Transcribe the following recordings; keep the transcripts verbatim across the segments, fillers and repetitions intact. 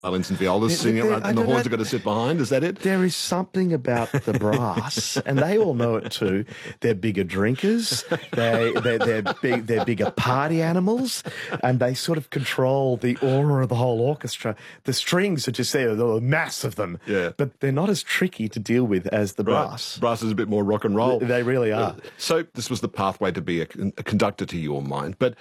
violins and violas singing, there- and I the don't horns know. are going to sit behind. Is that it? There is something about the brass, and they all know it too. They're bigger drinkers. They, they're, they're, big, they're bigger party animals, and they sort of control the aura of the whole orchestra. The strings are just there, the mass of them. Yeah. But they're not as tricky to deal with as the Right. brass. Brass is a bit more rock and roll. They really are. So this was the pathway to be a, a conductor to your mind. But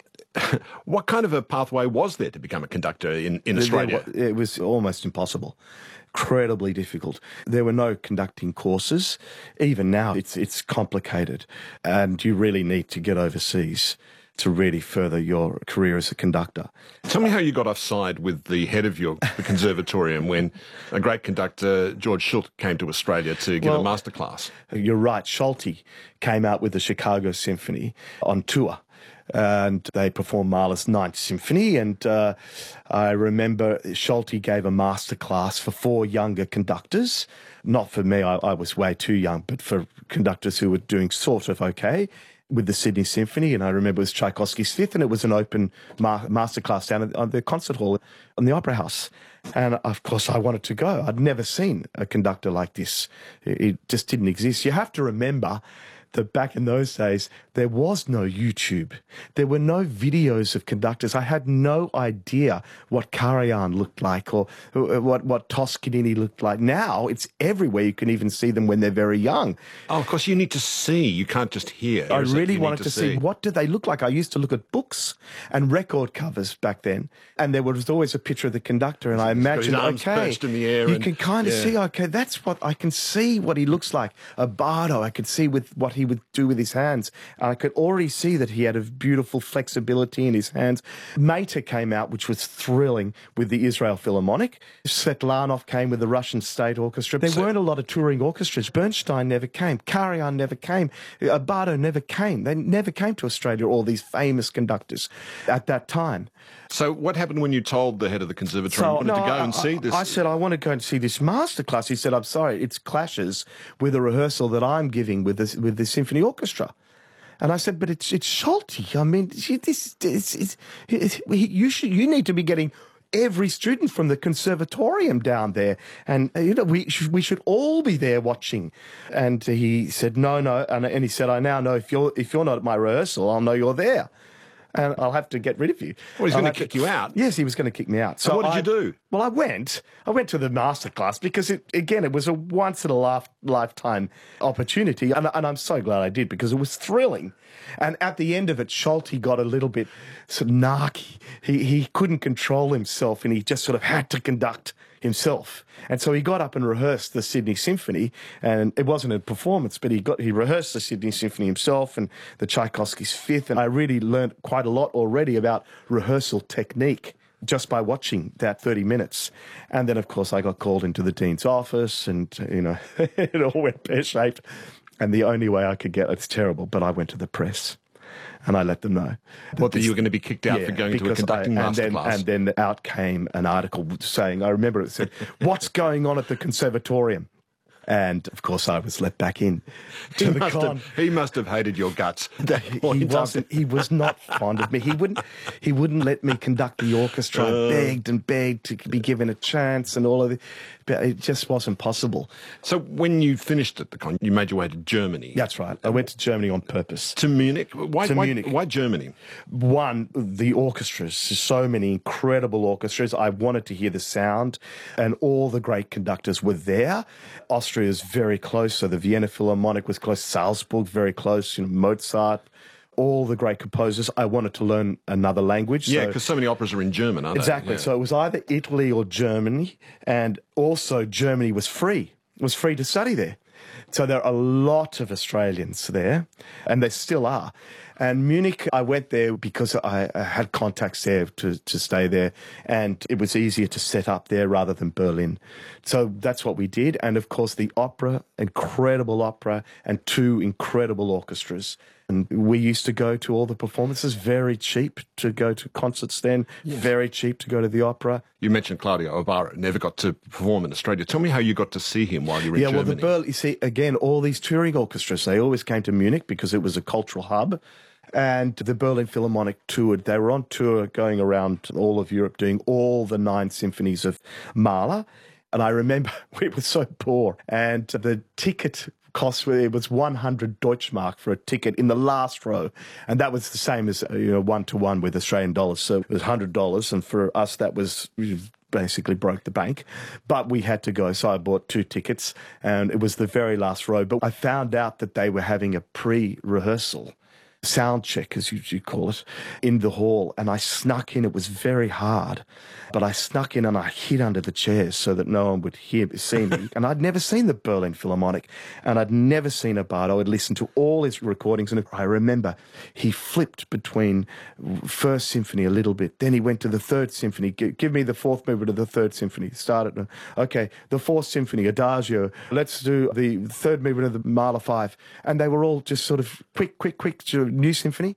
what kind of a pathway was there to become a conductor in, in Australia? There- It was almost impossible. Incredibly difficult. There were no conducting courses. Even now, it's it's complicated, and you really need to get overseas to really further your career as a conductor. Tell me how you got offside with the head of your the conservatorium when a great conductor, George Schultz, came to Australia to give Well, a masterclass. You're right. Schulte came out with the Chicago Symphony on tour, and they performed Mahler's Ninth Symphony. And uh, I remember Schulte gave a master class for four younger conductors. Not for me, I, I was way too young, but for conductors who were doing sort of okay with the Sydney Symphony. And I remember it was Tchaikovsky's Fifth, and it was an open ma- master class down at, on the concert hall on the Opera House. And of course, I wanted to go. I'd never seen a conductor like this. It, it just didn't exist. You have to remember that back in those days, there was no YouTube. There were no videos of conductors. I had no idea what Karajan looked like or what, what Toscanini looked like. Now, it's everywhere. You can even see them when they're very young. Oh, of course, you need to see. You can't just hear. I is it? really You need wanted to see what did they look like. I used to look at books and record covers back then, and there was always a picture of the conductor, and I He's got his imagined, arms okay, perched in the air you and- can kind of yeah. see, okay, that's what I can see what he looks like. A bardo, I could see with what he would do with his hands. I could already see that he had a beautiful flexibility in his hands. Mater came out, which was thrilling, with the Israel Philharmonic. Svetlanov came with the Russian State Orchestra. There So- weren't a lot of touring orchestras. Bernstein never came. Karajan never came. Uh, Bardo never came. They never came to Australia, all these famous conductors at that time. So what happened when you told the head of the conservatory you wanted no, to go I, and see this? I said, I want to go and see this masterclass. He said, I'm sorry, it clashes with a rehearsal that I'm giving with the, with the symphony orchestra. And I said, but it's it's Schulte. I mean, this, this, it's, it's, you should you need to be getting every student from the conservatorium down there, and you know we should, we should all be there watching. And he said, no, no, and, and he said, I now know if you're if you're not at my rehearsal, I'll know you're there, and I'll have to get rid of you. Well, he's I'll going to have kick you out. Yes, he was going to kick me out. So what did I- you do? Well, I went. I went to the masterclass because, it, again, it was a once-in-a-life, lifetime opportunity, and, and I'm so glad I did because it was thrilling. And at the end of it, Schulte got a little bit sort of narky. He, he couldn't control himself, and he just sort of had to conduct himself. And so he got up and rehearsed the Sydney Symphony, and it wasn't a performance, but he got he rehearsed the Sydney Symphony himself and the Tchaikovsky's Fifth, and I really learned quite a lot already about rehearsal technique just by watching that thirty minutes. And then, of course, I got called into the dean's office, and, you know, it all went pear-shaped. And the only way I could get, it's terrible, but I went to the press. And I let them know. What, that you were going to be kicked out for going to a because conducting I, and then, masterclass? and then out came an article saying, I remember it said, what's going on at the conservatorium? And, of course, I was let back in to he, the must con. have, he must have hated your guts. He wasn't. He was not fond of me. He wouldn't. He wouldn't let me conduct the orchestra. Uh. I begged and begged to be given a chance and all of it, but it just wasn't possible. So when you finished at the con, you made your way to Germany. That's right. I went to Germany on purpose. To Munich? Why, To why, Munich. why Germany? One, the orchestras, so many incredible orchestras. I wanted to hear the sound, and all the great conductors were there. Austria is very close, so the Vienna Philharmonic was close, Salzburg very close, you know, Mozart, all the great composers. I wanted to learn another language. Yeah, so- because so many operas are in German, aren't Exactly. they? Yeah. So it was either Italy or Germany, and also Germany was free. It was free to study there. So there are a lot of Australians there, and there still are. And Munich, I went there because I, I had contacts there to, to stay there, and it was easier to set up there rather than Berlin. So that's what we did. And of course, the opera, incredible opera, and two incredible orchestras. And we used to go to all the performances, very cheap to go to concerts then, very cheap to go to the opera. You mentioned Claudio Obara never got to perform in Australia. Tell me how you got to see him while you were Yeah, in well, the Germany. Berlin, you see, again, all these touring orchestras, they always came to Munich because it was a cultural hub. And the Berlin Philharmonic toured. They were on tour going around all of Europe doing all the nine symphonies of Mahler. And I remember we were so poor, and the ticket cost, it was one hundred Deutschmark for a ticket in the last row. And that was the same as, you know, one to one with Australian dollars. So it was one hundred dollars. And for us, that was basically broke the bank. But we had to go. So I bought two tickets, and it was the very last row. But I found out that they were having a pre-rehearsal, sound check, as you, you call it, in the hall. And I snuck in. It was very hard. But I snuck in and I hid under the chairs so that no one would hear see me. And I'd never seen the Berlin Philharmonic, and I'd never seen Abbado. I'd listened to all his recordings, and I remember he flipped between First Symphony a little bit. Then he went to the Third Symphony. Give, give me the fourth movement of the Third Symphony. Started, okay, the Fourth Symphony, Adagio. Let's do the third movement of the Mahler Five. And they were all just sort of quick, quick, quick, new symphony.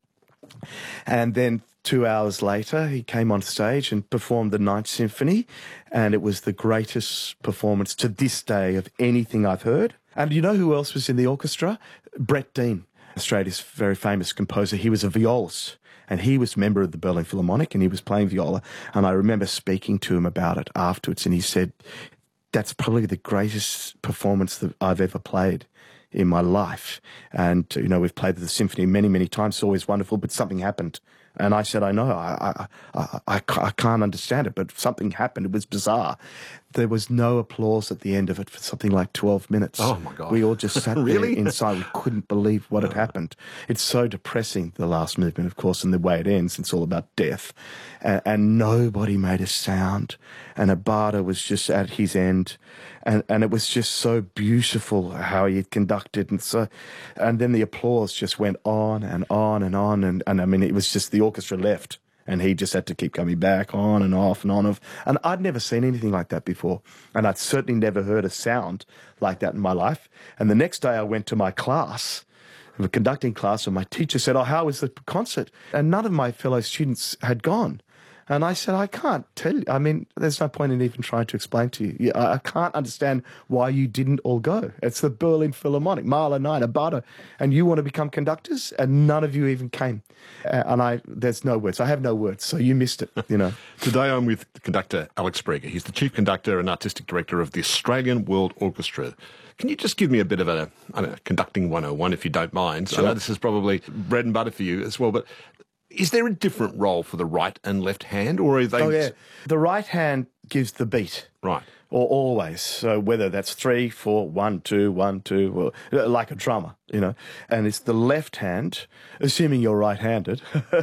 And then two hours later, he came on stage and performed the Ninth Symphony, and it was the greatest performance to this day of anything I've heard. And you know who else was in the orchestra? Brett Dean, Australia's very famous composer. He was a violist, and he was a member of the Berlin Philharmonic, and he was playing viola. And I remember speaking to him about it afterwards, and he said, that's probably the greatest performance that I've ever played in my life. And, you know, we've played the symphony many, many times. It's always wonderful, but something happened. And I said, I know, I, I, I, I, I can't understand it, but something happened. It was bizarre. There was no applause at the end of it for something like twelve minutes. Oh, my God. We all just sat Really? there inside. We couldn't believe what had happened. It's so depressing, the last movement, of course, and the way it ends. It's all about death. And, and nobody made a sound. And Abbado was just at his end. And, and it was just so beautiful how he had conducted. And so, and then the applause just went on and on and on. And, and I mean, it was just the orchestra left. And he just had to keep coming back on and off and on. Of, and I'd never seen anything like that before. And I'd certainly never heard a sound like that in my life. And the next day I went to my class, the conducting class, and my teacher said, oh, how was the concert? And none of my fellow students had gone. And I said, I can't tell you. I mean, there's no point in even trying to explain to you. I can't understand why you didn't all go. It's the Berlin Philharmonic, Mahler, nine, Abbado, and you want to become conductors, and none of you even came. And I, there's no words. I have no words, so you missed it, you know. Today I'm with conductor Alex Breger. He's the chief conductor and artistic director of the Australian World Orchestra. Can you just give me a bit of a, I don't know, conducting one oh one, if you don't mind? Sure. I know this is probably bread and butter for you as well, but is there a different role for the right and left hand, or are they... Oh, yeah. The right hand gives the beat. Right. Or always. So whether that's three, four, one, two, one, two, or like a drummer, you know. And it's the left hand, assuming you're right-handed,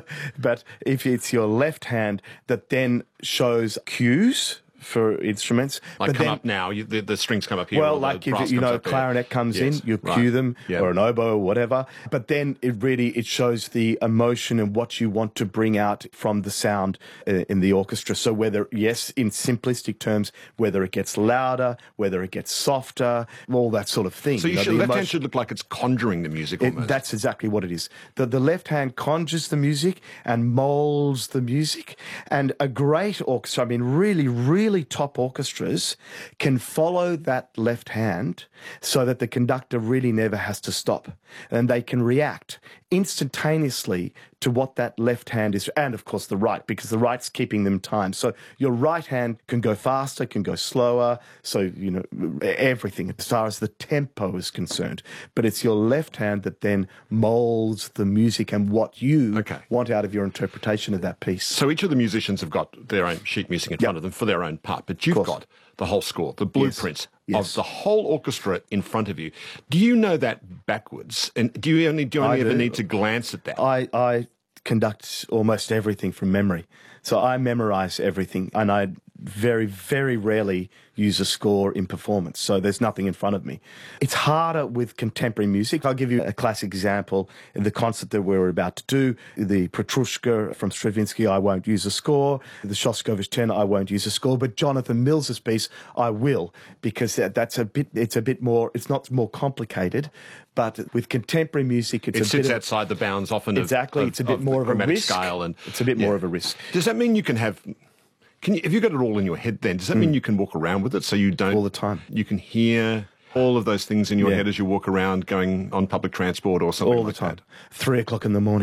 but if it's your left hand that then shows cues for instruments. Like but come then, up now, you, the, the strings come up here. well, or the like if, brass you comes know, up there. clarinet comes Yes, in, you right. cue them, Yeah. or an oboe or whatever. But then it really, it shows the emotion and what you want to bring out from the sound uh, in the orchestra. So whether, yes, in simplistic terms, whether it gets louder, whether it gets softer, all that sort of thing. So you know, should, the left hand emotion- should look like it's conjuring the music It, almost. that's exactly what it is. The, the left hand conjures the music and molds the music. And a great orchestra, I mean, really, really top orchestras can follow that left hand so that the conductor really never has to stop. And they can react instantaneously to what that left hand is, and of course the right, because the right's keeping them time. So your right hand can go faster, can go slower, so, you know, everything as far as the tempo is concerned. But it's your left hand that then molds the music and what you Okay. want out of your interpretation of that piece. So each of the musicians have got their own sheet music in front of them for their own part, but you've course. got the whole score, the blueprint Yes. of the whole orchestra in front of you. Do you know that backwards? And do you only, do you only I ever do. need to glance at that? I, I conduct almost everything from memory. So I memorize everything, and I very, very rarely use a score in performance. So there's nothing in front of me. It's harder with contemporary music. I'll give you a classic example. In the concert that we were about to do, the Petrushka from Stravinsky, I won't use a score. The Shostakovich ten, I won't use a score. But Jonathan Mills's piece, I will, because that, that's a bit, it's a bit more, it's not more complicated. But with contemporary music, it's it a sits bit of, outside the bounds often exactly. of, It's a bit of more the of a chromatic risk. scale. And, It's a bit yeah. more of a risk. Does that mean you can have... Can you, have you got it all in your head then? Does that mean you can walk around with it so you don't... All the time. You can hear all of those things in your Yeah. head as you walk around going on public transport or something All the like time. that? Three o'clock in the morning.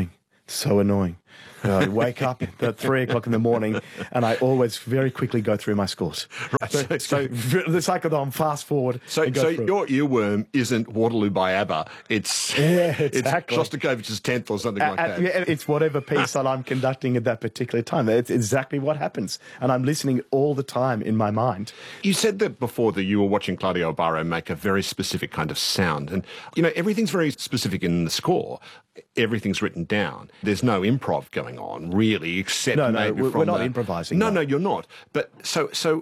So annoying. Uh, I wake up at three o'clock in the morning, and I always very quickly go through my scores. Right. So, So, so the cycle fast forward. so, and go so through. your earworm isn't Waterloo by ABBA. It's Yeah, exactly. it's Shostakovich's tenth or something like Uh, that. yeah, it's whatever piece that I'm conducting at that particular time. It's exactly what happens, and I'm listening all the time in my mind. You said that before that you were watching Claudio Barro make a very specific kind of sound. And, you know, everything's very specific in the score. Everything's written down. There's no improv going on, really, except No, no, maybe we're from not the- improvising, No, no. no, you're not. But so, so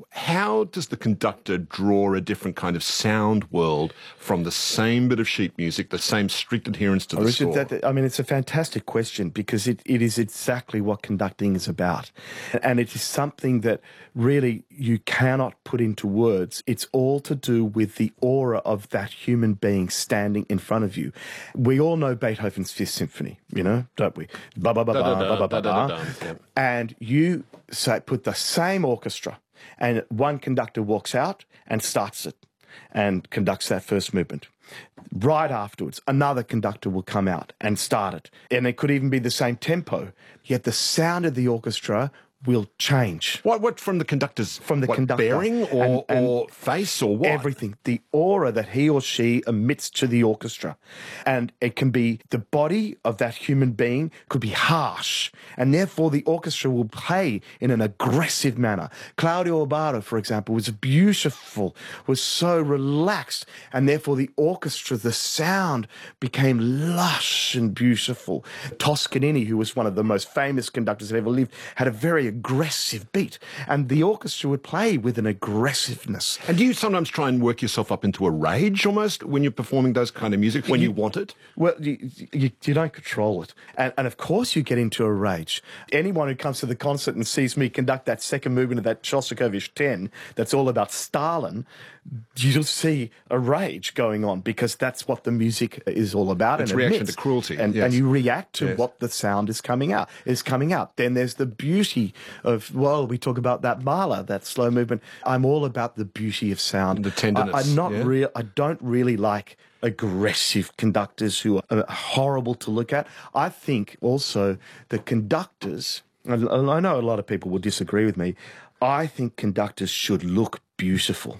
how does the conductor draw a different kind of sound world from the same bit of sheet music, the same strict adherence to the Richard, score? that, I mean, it's a fantastic question because it, it is exactly what conducting is about. And it is something that really you cannot put into words. It's all to do with the aura of that human being standing in front of you. We all know Beethoven's Fifth Symphony, you know, don't we? Ba ba ba ba ba ba ba ba. Yep. And you say, put the same orchestra, and one conductor walks out and starts it and conducts that first movement. Right afterwards, another conductor will come out and start it. And it could even be the same tempo, yet the sound of the orchestra will change. What, what from the conductor's From the what, conductor. bearing or, And- and or face or what? Everything. The aura that he or she emits to the orchestra. And it can be the body of that human being could be harsh. And therefore the orchestra will play in an aggressive manner. Claudio Abbado, for example, was beautiful, was so relaxed. And therefore the orchestra, the sound became lush and beautiful. Toscanini, who was one of the most famous conductors that ever lived, had a very aggressive beat. And the orchestra would play with an aggressiveness. And do you sometimes try and work yourself up into a rage almost when you're performing those kind of music, when you, want it? Well, you, you, you don't control it. And, and of course you get into a rage. Anyone who comes to the concert and sees me conduct that second movement of that Shostakovich ten, that's all about Stalin, you'll see a rage going on because that's what the music is all about. It's and reaction admits. to cruelty, And, yes. and you react to Yes. what the sound is coming out, is coming out. Then there's the beauty of, well, we talk about that Mahler, that slow movement. I'm all about the beauty of sound. The tenderness, I, I'm not yeah. real. I don't really like aggressive conductors who are horrible to look at. I think also the conductors, and I know a lot of people will disagree with me, I think conductors should look beautiful.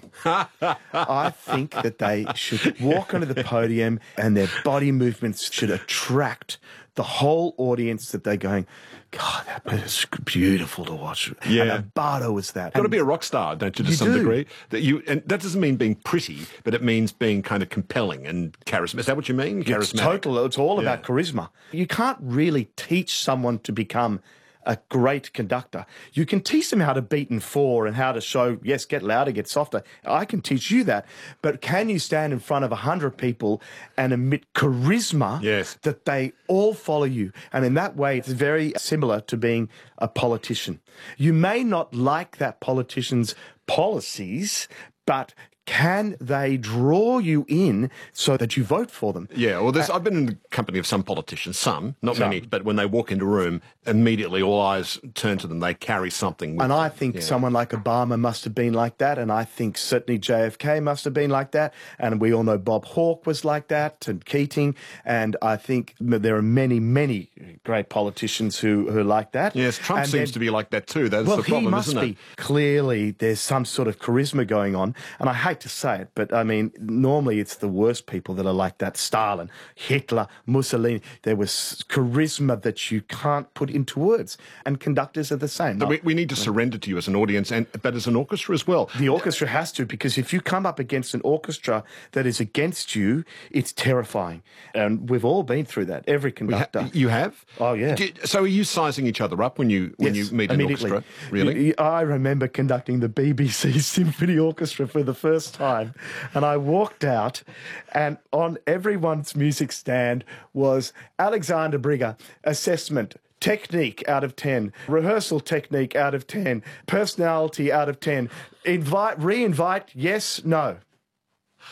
I think that they should walk onto the podium and their body movements should attract the whole audience, that they're going, God, that is beautiful to watch. Yeah. And Abbado was that. Got to be a rock star, don't you, to You some do. degree? That you, and that doesn't mean being pretty, but it means being kind of compelling and charismatic. Is that what you mean? It's Charismatic. total. It's all about Yeah. charisma. You can't really teach someone to become a great conductor. You can teach them how to beat in four and how to show, yes, get louder, get softer. I can teach you that. But can you stand in front of a hundred people and emit charisma Yes. that they all follow you? And in that way, it's very similar to being a politician. You may not like that politician's policies, but can they draw you in so that you vote for them? Yeah, well, there's, I've been in the company of some politicians, some, not Some. many, but when they walk into a room, immediately all eyes turn to them. They carry something with And I them. think Yeah. someone like Obama must have been like that, and I think certainly J F K must have been like that, and we all know Bob Hawke was like that, and Keating, and I think there are many, many great politicians who, who are like that. Yes, Trump And seems then- to be like that too. That's well, the problem, he must isn't be. it? Clearly, there's some sort of charisma going on, and I hate to say it, but I mean, normally it's the worst people that are like that. Stalin, Hitler, Mussolini. There was charisma that you can't put into words, and conductors are the same. So we, we need to surrender to you as an audience, and but as an orchestra as well. The orchestra has to, because if you come up against an orchestra that is against you, it's terrifying. And we've all been through that, every Ha- conductor. You have? Oh, yeah. Do- so are you sizing each other up when you when Yes, you meet an immediately. orchestra? Really? Y- y- I remember conducting the B B C Symphony Orchestra for the first time, and I walked out, and on everyone's music stand was Alexander Brigger, assessment, technique out of ten, rehearsal technique out of ten, personality out of ten, invite, re-invite, yes, no.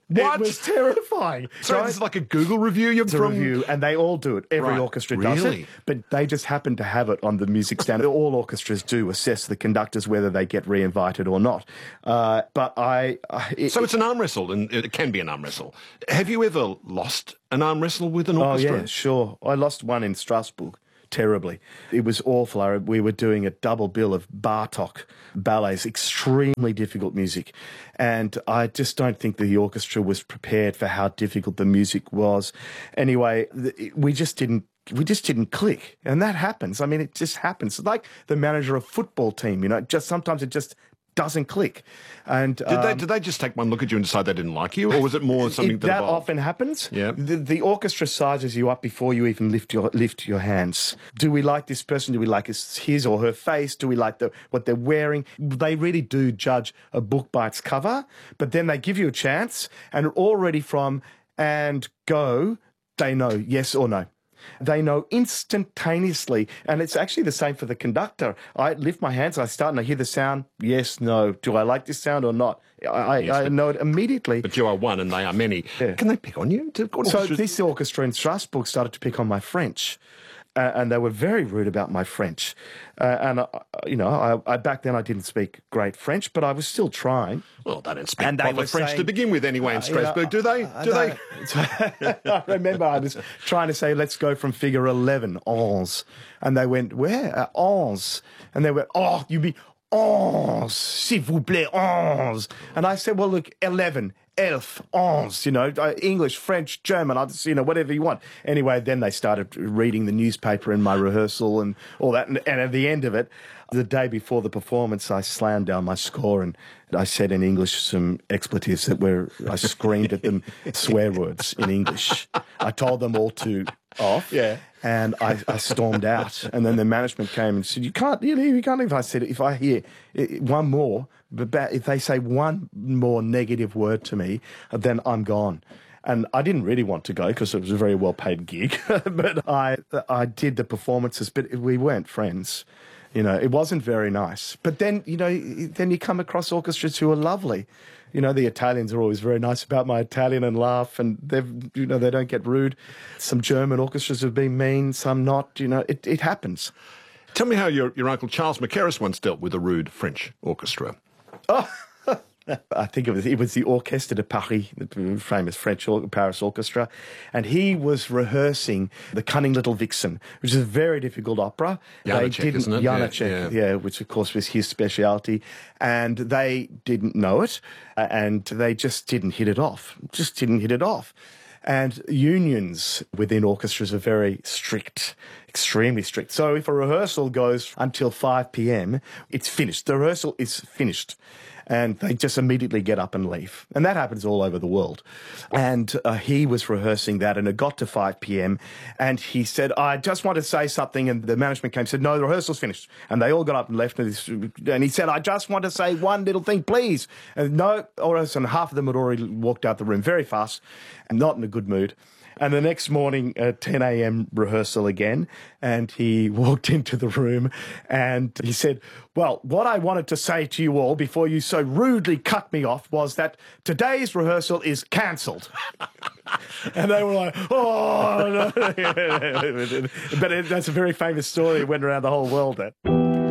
What? It was terrifying. So Right? this is like a Google review you're It's a from? review, and they all do it. Every Right. orchestra does Really? it, but they just happen to have it on the music stand. All orchestras do assess the conductors whether they get re-invited or not. Uh, but I, I it, So it's an arm wrestle, and it can be an arm wrestle. Have you ever lost an arm wrestle with an oh orchestra? yeah, sure. I lost one in Strasbourg. Terribly. It was awful. I, we were doing a double bill of Bartok ballets, extremely difficult music. And I just don't think the orchestra was prepared for how difficult the music was. Anyway, th- we just didn't we just didn't click. And that happens. I mean, it just happens. It's like the manager of a football team, you know, just sometimes it just doesn't click. And Did they did they just take one look at you and decide they didn't like you, or was it more something It- that, that evolved? often happens. Yeah. The, the orchestra sizes you up before you even lift your lift your hands. Do we like this person? Do we like his, his or her face? Do we like the what they're wearing? They really do judge a book by its cover, but then they give you a chance, and already from and go, they know yes or no. They know instantaneously, and it's actually the same for the conductor. I lift my hands, I start, and I hear the sound. Yes, no. Do I like this sound or not? I, I, Yes, I but- know it immediately. But you are one, and they are many. Yeah. Can they pick on you? Do- what So orchestras- this orchestra in Strasbourg started to pick on my French, uh, and they were very rude about my French. Uh, and uh, you know, I, I back then I didn't speak great French, but I was still trying. Well, they don't speak And they proper were French saying- to begin with anyway in Uh, you know, Strasbourg, do they? I- Do I they? don't- I remember I was trying to say, let's go from figure eleven, onze. And they went, where? Uh, onze. And they went, oh, you mean onze, s'il vous plaît, onze. And I said, well, look, eleven, elf, onze, you know, uh, English, French, German, I just, you know, whatever you want. Anyway, then they started reading the newspaper in my rehearsal and all that. And, and at the end of it, the day before the performance, I slammed down my score and I said in English some expletives that were, I screamed at them swear words in English. I told them all to off. Yeah. And I, I stormed out. And then the management came and said, you can't, you know, you can't leave. I said, if I hear i- one more, but if they say one more negative word to me, then I'm gone. And I didn't really want to go because it was a very well-paid gig. But I, I did the performances, but we weren't friends. You know, it wasn't very nice. But then, you know, then you come across orchestras who are lovely. You know, the Italians are always very nice about my Italian and laugh, and they've, you know, they don't get rude. Some German orchestras have been mean, some not. You know, it, it happens. Tell me how your, your uncle Charles Mackerras once dealt with a rude French orchestra. I think it was it was the Orchestre de Paris, the famous French or- Paris orchestra, and he was rehearsing The Cunning Little Vixen, which is a very difficult opera. Janacek, isn't it? Yeah, Janacek, yeah. yeah, which of course was his speciality, and they didn't know it, uh, and they just didn't hit it off, just didn't hit it off. And unions within orchestras are very strict, extremely strict. So if a rehearsal goes until five p.m., it's finished. The rehearsal is finished. And they just immediately get up and leave. And that happens all over the world. And uh, he was rehearsing that, and it got to five p.m. And he said, I just want to say something. And the management came and said, no, the rehearsal's finished. And they all got up and left. And he said, I just want to say one little thing, please. And no, or else, and half of them had already walked out the room very fast and not in a good mood. And the next morning, at ten a.m. rehearsal again, and he walked into the room and he said, well, what I wanted to say to you all before you so rudely cut me off was that today's rehearsal is cancelled. And they were like, oh, no. But it, that's a very famous story. It went around the whole world then.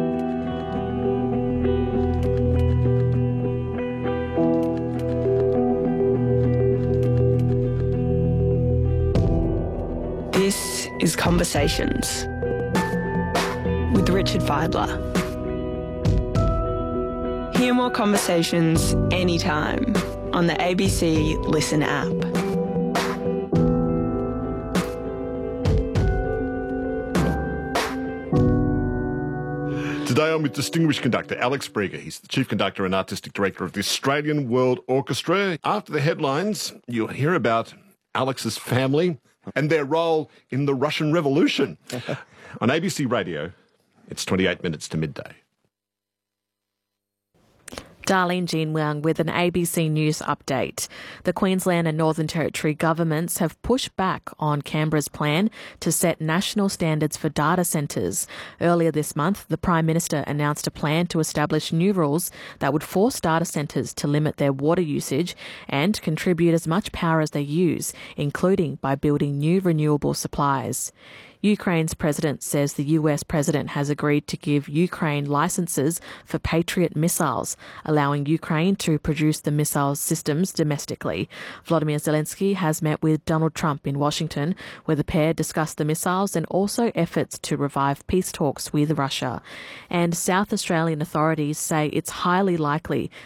This is Conversations with Richard Fidler. Hear more conversations anytime on the A B C Listen app. Today I'm with distinguished conductor Alex Brieger. He's the Chief Conductor and Artistic Director of the Australian World Orchestra. After the headlines, you'll hear about Alex's family and their role in the Russian Revolution. On A B C Radio, it's twenty-eight minutes to midday. Darlene Jean Wang with an A B C News update. The Queensland and Northern Territory governments have pushed back on Canberra's plan to set national standards for data centres. Earlier this month, the Prime Minister announced a plan to establish new rules that would force data centres to limit their water usage and contribute as much power as they use, including by building new renewable supplies. Ukraine's president says the U S president has agreed to give Ukraine licenses for Patriot missiles, allowing Ukraine to produce the missile systems domestically. Volodymyr Zelensky has met with Donald Trump in Washington, where the pair discussed the missiles and also efforts to revive peace talks with Russia. And South Australian authorities say it's highly likely